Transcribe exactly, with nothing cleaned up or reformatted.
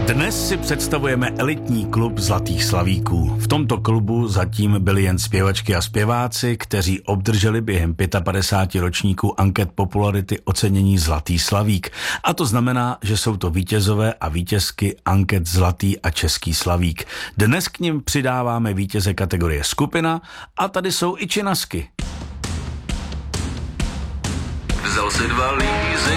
Dnes si představujeme elitní klub Zlatých slavíků. V tomto klubu zatím byli jen zpěvačky a zpěváci, kteří obdrželi během padesát pět ročníků anket popularity ocenění Zlatý slavík. A to znamená, že jsou to vítězové a vítězky anket Zlatý a Český slavík. Dnes k nim přidáváme vítěze kategorie skupina a tady jsou i činasky. Vzal si dva lízy